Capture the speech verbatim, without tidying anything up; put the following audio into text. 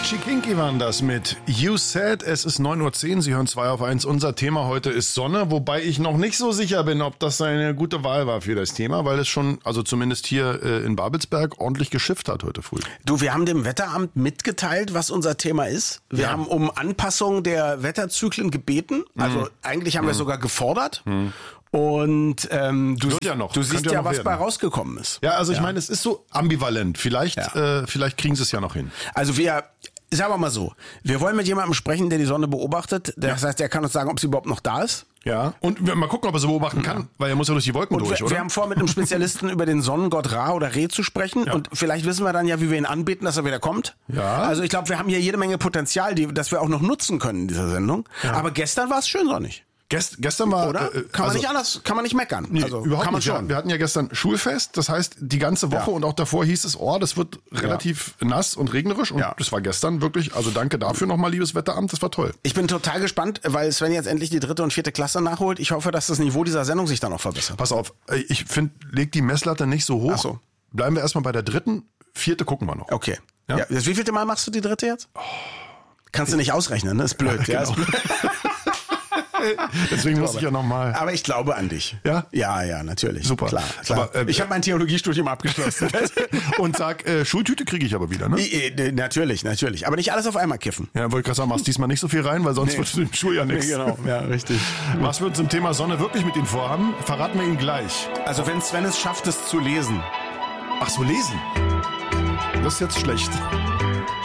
Archie Kinky waren das mit You Said. Es ist neun Uhr zehn, Sie hören zwei auf eins. Unser Thema heute ist Sonne, wobei ich noch nicht so sicher bin, ob das eine gute Wahl war für das Thema, weil es schon, also zumindest hier äh, in Babelsberg, ordentlich geschifft hat heute früh. Du, wir haben dem Wetteramt mitgeteilt, was unser Thema ist. Wir Ja. haben um Anpassung der Wetterzyklen gebeten. Also Mhm. eigentlich haben wir Mhm. sogar gefordert. Mhm. Und ähm, du, Wird ja noch. du siehst Könnte ja, ja noch was werden. bei rausgekommen ist. Ja, also ich meine, es ist so ambivalent. Vielleicht, Ja. äh, vielleicht kriegen sie es ja noch hin. Also wir, sagen wir mal so, wir wollen mit jemandem sprechen, der die Sonne beobachtet. Das heißt, der kann uns sagen, ob sie überhaupt noch da ist. Ja. Und wir mal gucken, ob er sie beobachten kann, weil er muss ja durch die Wolken Und durch, wir, oder? wir haben vor, mit einem Spezialisten über den Sonnengott Ra oder Re zu sprechen. Ja. Und vielleicht wissen wir dann ja, wie wir ihn anbeten, dass er wieder kommt. Ja. Also ich glaube, wir haben hier jede Menge Potenzial, die, das wir auch noch nutzen können in dieser Sendung. Ja. Aber gestern war es schön sonnig. Gest, gestern war... Oder? Äh, kann man also, nicht anders, kann man nicht meckern. Nee, also, überhaupt kann man nicht. Wir, schon. wir hatten ja gestern Schulfest, das heißt, die ganze Woche Ja. und auch davor hieß es, oh, das wird relativ nass und regnerisch und Ja. das war gestern wirklich, also danke dafür nochmal, liebes Wetteramt, das war toll. Ich bin total gespannt, weil Sven jetzt endlich die dritte und vierte Klasse nachholt. Ich hoffe, dass das Niveau dieser Sendung sich dann noch verbessert. Pass auf, ich finde, leg die Messlatte nicht so hoch. Ach so. Bleiben wir erstmal bei der dritten, vierte gucken wir noch. Okay. Ja. Ja. Wie vielte Mal machst du die dritte jetzt? Kannst du nicht ausrechnen, ne? Ist blöd. Ja, Ja, ist genau. blöd. Deswegen muss ich ja nochmal... Aber ich glaube an dich. Ja? Ja, ja, natürlich. Super. Klar, klar. Aber, äh, ich habe mein Theologiestudium abgeschlossen. Und sag, äh, Schultüte kriege ich aber wieder, ne? I- i- natürlich, natürlich. Aber nicht alles auf einmal kiffen. Ja, wollte gerade sagen, machst diesmal nicht so viel rein, weil sonst Nee. wird es im Schuljahr nichts. genau. Ja, richtig. Was wir zum Thema Sonne wirklich mit Ihnen vorhaben, verraten wir Ihnen gleich. Also wenn Sven es schafft, es zu lesen. Ach so, lesen. Das ist jetzt schlecht.